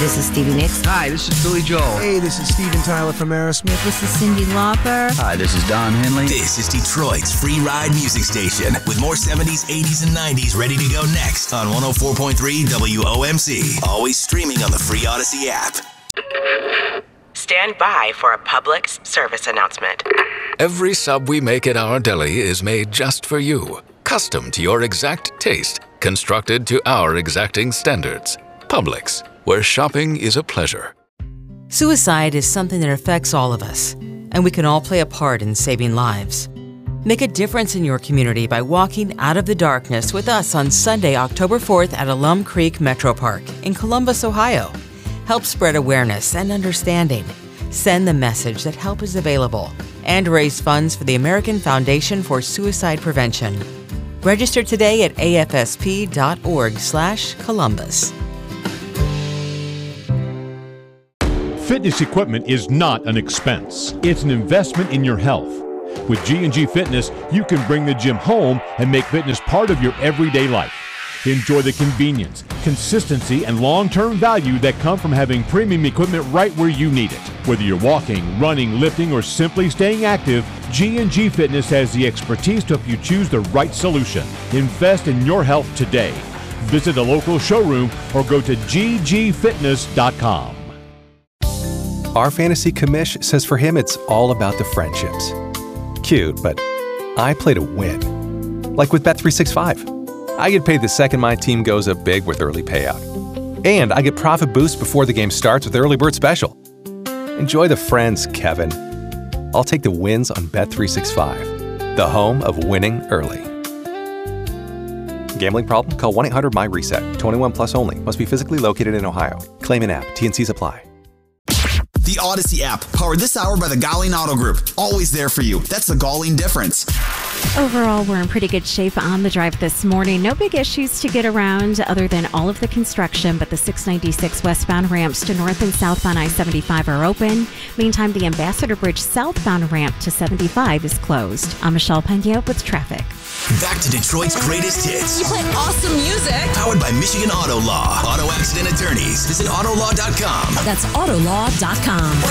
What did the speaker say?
this is Stevie Nicks. Hi, this is Billy Joel. Hey, this is Steven Tyler from Aerosmith. This is Cyndi Lauper. Hi, this is Don Henley. This is Detroit's free ride music station with more 70s, 80s, and 90s ready to go next on 104.3 WOMC. Always streaming on the free Odyssey app. Stand by for a public service announcement. Every sub we make at our deli is made just for you, custom to your exact taste, constructed to our exacting standards. Publix, where shopping is a pleasure. Suicide is something that affects all of us, and we can all play a part in saving lives. Make a difference in your community by walking out of the darkness with us on Sunday, October 4th at Alum Creek Metro Park in Columbus, Ohio. Help spread awareness and understanding. Send the message that help is available and raise funds for the American Foundation for Suicide Prevention. Register today at afsp.org/Columbus. Fitness equipment is not an expense. It's an investment in your health. With G&G Fitness, you can bring the gym home and make fitness part of your everyday life. Enjoy the convenience, consistency, and long-term value that come from having premium equipment right where you need it. Whether you're walking, running, lifting, or simply staying active, G&G Fitness has the expertise to help you choose the right solution. Invest in your health today. Visit a local showroom or go to ggfitness.com. Our fantasy commish says for him it's all about the friendships. Cute, but I play to win. Like with Bet365. I get paid the second my team goes up big with early payout. And I get profit boost before the game starts with Early Bird Special. Enjoy the friends, Kevin. I'll take the wins on Bet365, the home of winning early. Gambling problem? Call 1-800-MY-RESET. 21 plus only. Must be physically located in Ohio. Claim an app. T&Cs apply. The Odyssey app, powered this hour by the Galling Auto Group. Always there for you. That's the Galling difference. Overall, we're in pretty good shape on the drive this morning. No big issues to get around other than all of the construction, but the 696 westbound ramps to north and southbound I-75 are open. Meantime, the Ambassador Bridge southbound ramp to 75 is closed. I'm Michelle Pena with traffic. Back to Detroit's greatest hits. You play awesome music. Powered by Michigan Auto Law. Auto accident attorneys. Visit autolaw.com. That's autolaw.com.